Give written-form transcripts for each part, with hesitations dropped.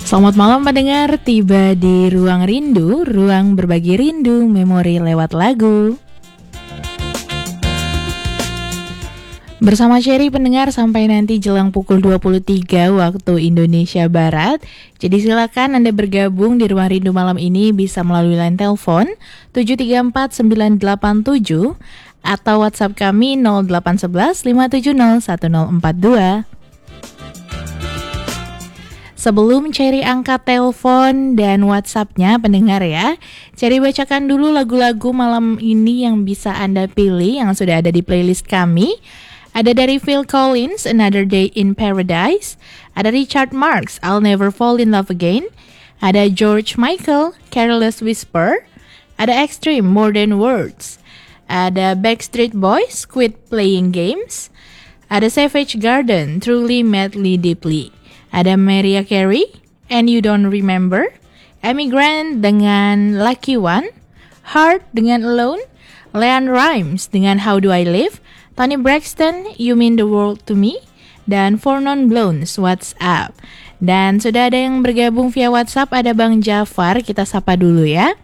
Selamat malam pendengar, tiba di Ruang Rindu, ruang berbagi rindu, memori lewat lagu. Bersama Cherry pendengar sampai nanti jelang pukul 23 waktu Indonesia Barat. Jadi silakan Anda bergabung di Ruang Rindu malam ini bisa melalui line telepon 734-987 atau WhatsApp kami 0811 570 1042. Sebelum Cherry angkat telepon dan WhatsApp-nya pendengar ya, Cherry bacakan dulu lagu-lagu malam ini yang bisa Anda pilih yang sudah ada di playlist kami. Ada dari Phil Collins, Another Day in Paradise. Ada Richard Marx, I'll Never Fall in Love Again. Ada George Michael, Careless Whisper. Ada Extreme, More Than Words. Ada Backstreet Boys, Quit Playing Games. Ada Savage Garden, Truly Madly Deeply. Ada Mariah Carey, And You Don't Remember. Amy Grant dengan Lucky One. Heart dengan Alone. Leanne Rimes dengan How Do I Live. Toni Braxton, You Mean the World to Me. Dan Four Non Blondes, What's Up. Dan sudah ada yang bergabung via WhatsApp, ada Bang Jafar, kita sapa dulu ya.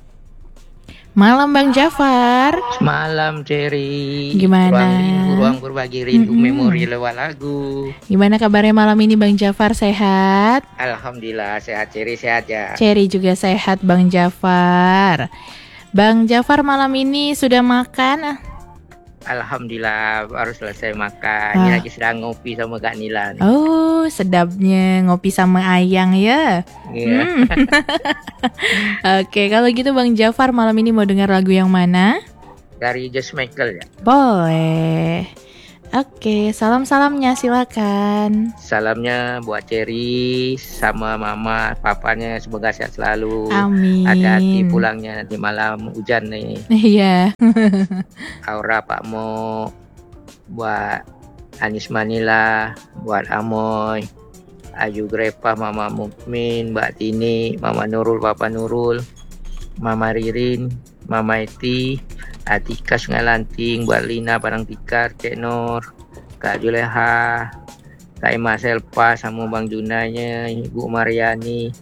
Malam Bang Jafar. Malam Cherry. Gimana? Ruang berbagi rindu, memori lewat lagu. Gimana kabarnya malam ini Bang Jafar, sehat? Alhamdulillah sehat Cherry, sehat ya. Cherry juga sehat Bang Jafar. Bang Jafar malam ini sudah makan? Alhamdulillah baru selesai makan. Ini lagi sedang ngopi sama Kak Nila nih. Oh, sedapnya ngopi sama ayang ya. Iya. Oke, kalau gitu Bang Jafar malam ini mau dengar lagu yang mana? Dari George Michael ya. Boleh. Oke, salam-salamnya silakan. Salamnya buat Cherry sama mama, papanya semoga sehat selalu. Amin. Hati-hati pulangnya nanti malam hujan nih. Iya. Aura Pak Mo, buat Anis Manila, buat Amoy, Ayu Grepa, Mama Mukmin, Mbak Tini, Mama Nurul, Papa Nurul, Mama Ririn, Mama Eti, Atika Sungai Lanting, buat Lina Padang Tikar, Cek Nur, Kak Juleha, Kak Emma Selpa sama Bang Junanya, Ibu Mariani,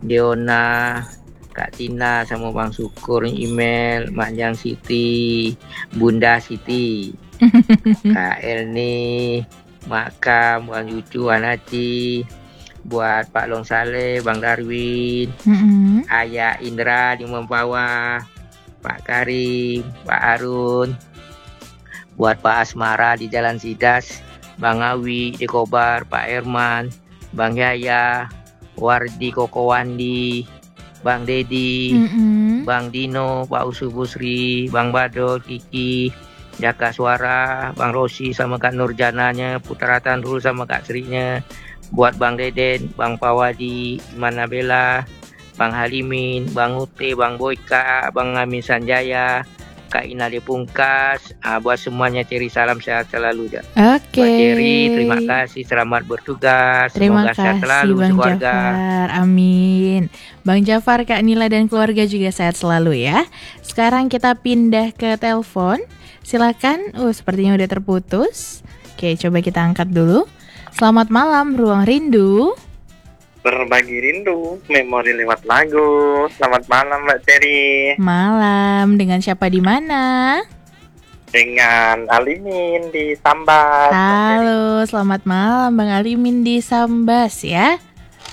Deona, Kak Tina sama Bang Syukur, email Manjang Siti, Bunda Siti, Kak Elni, Makam, Bang Yucu, Anaci, buat Pak Long Saleh, Bang Darwin, Ayah Indra di Mempawah, Pak Karim, Pak Harun, buat Pak Asmara di Jalan Sidas, Bang Awi di Kobar, Pak Herman, Bang Yaya, Wardi Kokowandi, Bang Dedi, Bang Dino, Pak Usu Busri, Bang Badol, Kiki, Jaka Suara, Bang Rosi sama Kak Nurjananya, Putra Tanrul sama Kak Srinya, buat Bang Deden, Bang Pawadi, Mana Bella, Bang Halimin, Bang Ute, Bang Boyka, Bang Amin Sanjaya, Kak Inali Pungkas, buat semuanya Cherry salam sehat selalu ya. Oke. Buat Cherry terima kasih, selamat bertugas, Terima semoga sehat kasih selalu Bang keluarga. Jafar, amin. Bang Jafar, Kak Nila dan keluarga juga sehat selalu ya. Sekarang kita pindah ke telepon. Silakan. Sepertinya udah terputus. Oke, coba kita angkat dulu. Selamat malam, Ruang Rindu. Berbagi rindu, memori lewat lagu. Selamat malam Mbak Cherry. Malam, dengan siapa di mana? Dengan Alimin di Sambas. Halo, selamat malam Bang Alimin di Sambas ya.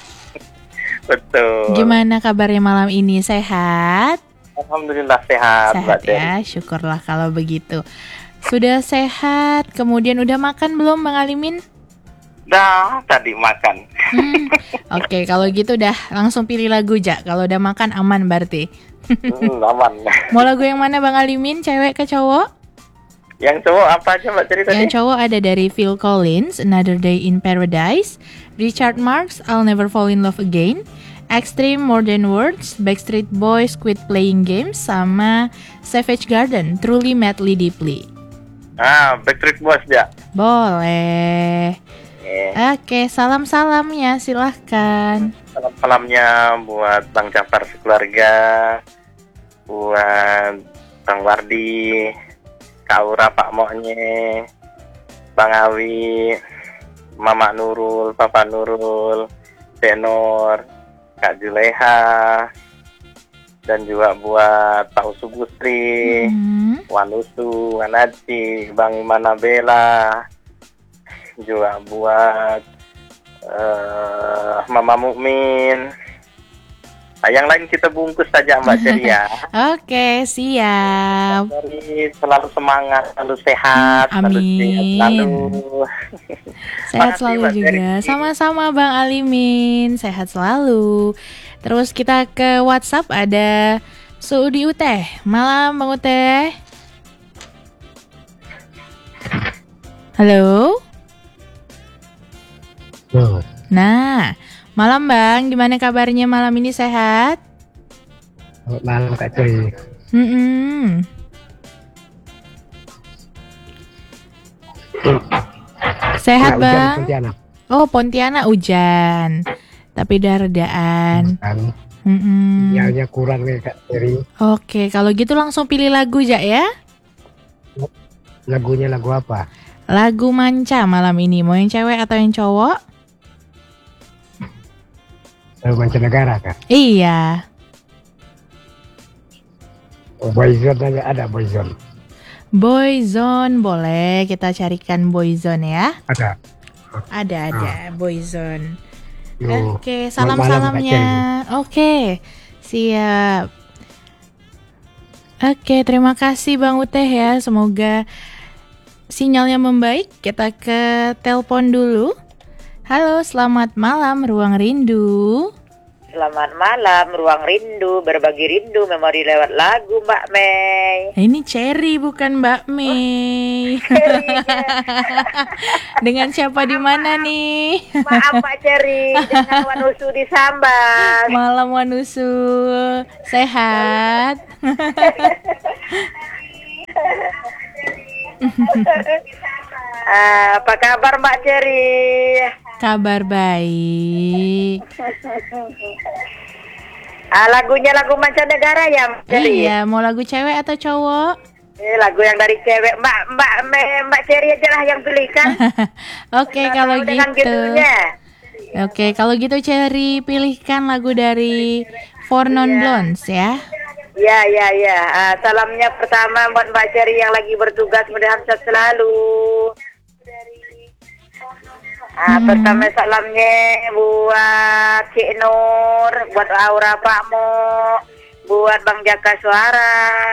Betul. Gimana kabarnya malam ini? Sehat? Alhamdulillah sehat Mbak Sehat Cherry. ya, syukurlah kalau begitu. Sudah sehat, kemudian udah makan belum Bang Alimin? Dah, tadi makan. Oke, kalau gitu udah langsung pilih lagu Ja. Kalau udah makan aman berarti. Aman. Mau lagu yang mana Bang Alimin? Cewek ke cowok? Yang cowok apa aja Mbak Cherry tadi? Yang cowok ada dari Phil Collins, Another Day in Paradise. Richard Marx, I'll Never Fall in Love Again. Extreme, More Than Words. Backstreet Boys, Quit Playing Games. Sama Savage Garden, Truly Madly Deeply. Backstreet Boys ya. Boleh. Oke, salam-salamnya silahkan. Salam-salamnya buat Bang Jafar sekeluarga, buat Bang Wardi, Kak Aura, Pak Moknya, Bang Awi, Mama Nurul, Papa Nurul, Tenor, Kak Juleha, dan juga buat Tau Subustri, Wanusu, Wanaci, Bang Manabela, juga buat Mama Mukmin. Nah, yang lain kita bungkus saja Mbak Ceria. Oke, siap. Jadi selalu semangat, selalu sehat, selalu sehat selalu. Sehat Makasih, selalu Mbak juga. Ceria. Sama-sama Bang Alimin, sehat selalu. Terus kita ke WhatsApp ada Suudi Uteh. Malam Bang Uteh. Halo. Nah, malam Bang, gimana kabarnya malam ini, sehat? Selamat malam Kak Ceri. Sehat Hujan Bang? Pontianak. Oh, Pontianak hujan, tapi udah redaan. Kan Mm-mm. sinyalnya kurang nih Kak Ceri. Oke, kalau gitu langsung pilih lagu ya. Lagunya lagu apa? Lagu Manca malam ini, mau yang cewek atau yang cowok? Lagu mancanegara Kak. Iya. Oh, Boyzone aja ada Boyzone. Boyzone boleh, kita carikan Boyzone ya. Ada. Ada Boyzone. Yo, Oke, selamat malam, Kak salam-salamnya. Oke, siap. Oke, terima kasih Bang Uteh ya. Semoga sinyalnya membaik. Kita ke telepon dulu. Halo, selamat malam Ruang Rindu. Selamat malam, Ruang Rindu, berbagi rindu, memori lewat lagu Mbak Mei. Ini Cherry bukan Mbak Mei. Dengan siapa di mana nih? Maaf Pak Ceri, dengan Wanusu di Sambas. Malam Wanusu, sehat? Apa kabar Mbak Ceri? Kabar baik. Lagunya lagu mancanegara ya Mbak Ceri? Iya, mau lagu cewek atau cowok? Lagu yang dari cewek, Mbak Ceri aja lah yang pilihkan. Oke, kalau Dengan gitu. judulnya. Oke, kalau gitu Cherry pilihkan lagu dari Four Non Blondes ya. Ya. Salamnya pertama buat Mbak Ceri yang lagi bertugas, mudah-mudahan sehat selalu. Pertama salamnya buat Cik Nur, buat Aura Pak Mo, buat Bang Jaka Suara.